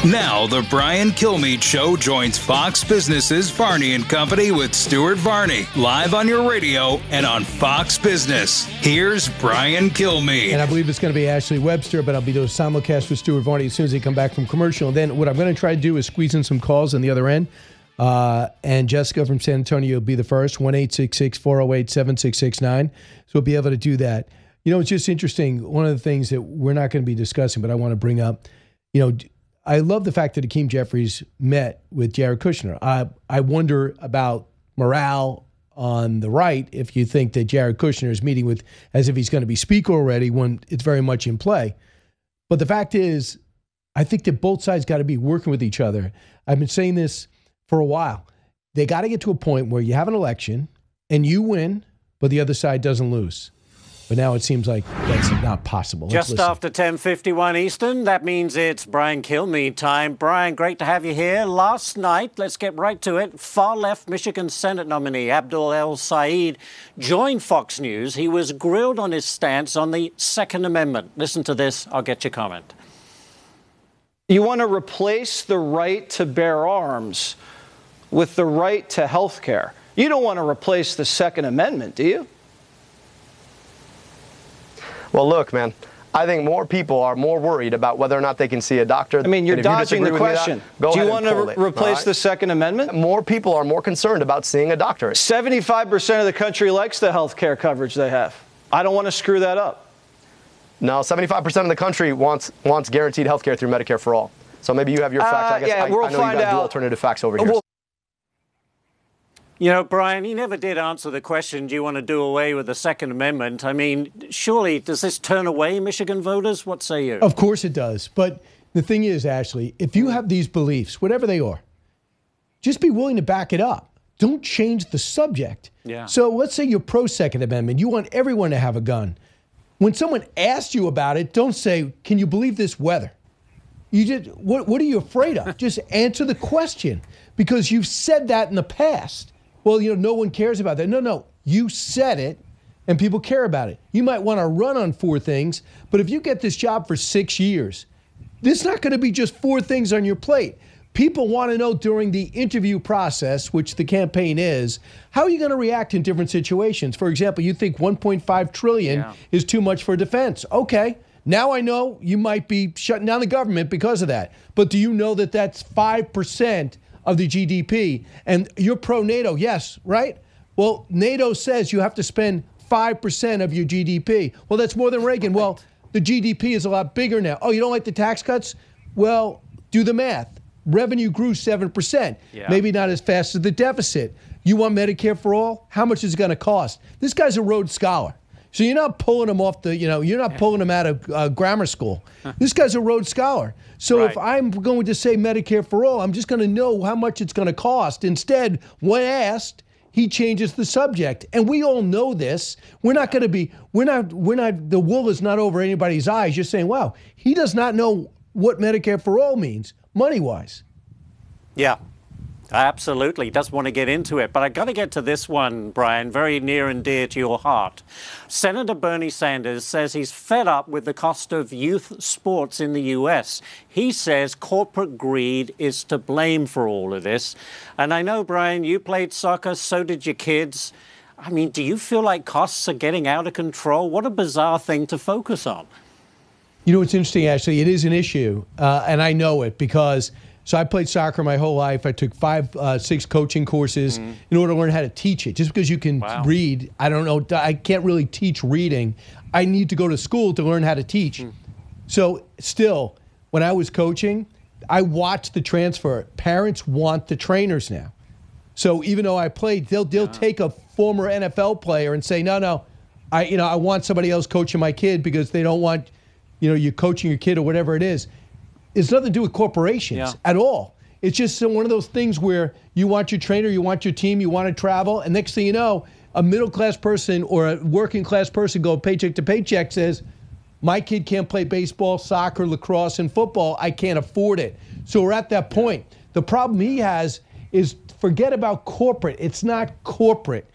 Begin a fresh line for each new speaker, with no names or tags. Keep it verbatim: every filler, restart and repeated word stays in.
Now, the Brian Kilmeade Show joins Fox Business's Varney and Company with Stuart Varney, live on your radio and on Fox Business. Here's Brian Kilmeade.
And I believe it's going to be Ashley Webster, but I'll be doing a simulcast with Stuart Varney as soon as they come back from commercial. And then what I'm going to try to do is squeeze in some calls on the other end. Uh, and Jessica from San Antonio will be the first, one eight six six, four oh eight, seven six six nine. So we'll be able to do that. You know, it's just interesting. One of the things that we're not going to be discussing, but I want to bring up, you know, I love the fact that Hakeem Jeffries met with Jared Kushner. I, I wonder about morale on the right if you think that Jared Kushner is meeting with, as if he's going to be speaker already when it's very much in play. But the fact is, I think that both sides got to be working with each other. I've been saying this for a while. They got to get to a point where you have an election and you win, but the other side doesn't lose. But now it seems like that's not possible. Let's
Just
listen.
after ten fifty-one Eastern, that means it's Brian Kilmeade time. Brian, great to have you here. Last night, let's get right to it, far-left Michigan Senate nominee Abdul El-Sayed joined Fox News. He was grilled on his stance on the Second Amendment. Listen to this. I'll get your comment.
You want to replace the right to bear arms with the right to health care. You don't want to replace the Second Amendment, do you?
Well, look, man, I think more people are more worried about whether or not they can see a doctor.
I mean, you're
you
dodging the
that,
question.
do
you want to re-
it,
replace
right?
the Second Amendment?
More people are more concerned about seeing a doctor.
seventy-five percent of the country likes the health care coverage they have. I don't want to screw that up.
No, seventy-five percent of the country wants wants guaranteed health care through Medicare for all. So maybe you have your facts.
Uh,
I guess
yeah,
I,
we'll
I know
find
you guys
out.
do alternative facts over here.
We'll
You know, Brian, he never did answer the question, do you want to do away with the Second Amendment? I mean, surely, does this turn away Michigan voters? What say you?
Of course it does. But the thing is, Ashley, if you have these beliefs, whatever they are, just be willing to back it up. Don't change the subject.
Yeah.
So let's say you're pro-Second Amendment. You want everyone to have a gun. When someone asks you about it, don't say, can you believe this weather? You just, what, what are you afraid of? Just answer the question, because you've said that in the past. Well, you know, no one cares about that. No, no, you said it, and people care about it. You might want to run on four things, but if you get this job for six years, this is not going to be just four things on your plate. People want to know during the interview process, which the campaign is, how are you going to react in different situations? For example, you think one point five trillion dollars yeah. is too much for defense. Okay, now I know you might be shutting down the government because of that. But do you know that that's five percent of the G D P? And you're pro-NATO, yes, right? Well, NATO says you have to spend five percent of your G D P. Well, that's more than Reagan. Well, the G D P is a lot bigger now. Oh, you don't like the tax cuts? Well, do the math. Revenue grew seven percent. Yeah. Maybe not as fast as the deficit. You want Medicare for all? How much is it going to cost? This guy's a Rhodes Scholar. So you're not pulling him off the, you know, you're not pulling him out of uh, grammar school. This guy's a Rhodes Scholar. So right. if I'm going to say Medicare for all, I'm just going to know how much it's going to cost. Instead, when asked, he changes the subject. And we all know this. We're not going to be, we're not, we're not, the wool is not over anybody's eyes. You're saying, wow, he does not know what Medicare for all means, money-wise.
Yeah. Absolutely. Doesn't want to get into it. But I've got to get to this one, Brian, very near and dear to your heart. Senator Bernie Sanders says he's fed up with the cost of youth sports in the U S. He says corporate greed is to blame for all of this. And I know, Brian, you played soccer, so did your kids. I mean, do you feel like costs are getting out of control? What a bizarre thing to focus on.
You know, it's interesting, actually. It is an issue, uh, and I know it because... So I played soccer my whole life. I took five, uh, six coaching courses mm-hmm. in order to learn how to teach it. Just because you can wow. read, I don't know, I can't really teach reading. I need to go to school to learn how to teach. Mm. So still, when I was coaching, I watched the transfer. Parents want the trainers now. So even though I played, they'll they'll yeah. take a former N F L player and say, no, no, I you know I want somebody else coaching my kid because they don't want, you know, you coaching your kid or whatever it is. It's nothing to do with corporations yeah. at all. It's just one of those things where you want your trainer, you want your team, you want to travel, and next thing you know, a middle-class person or a working-class person going paycheck to paycheck says, my kid can't play baseball, soccer, lacrosse, and football. I can't afford it. So we're at that point. The problem he has is forget about corporate. It's not corporate.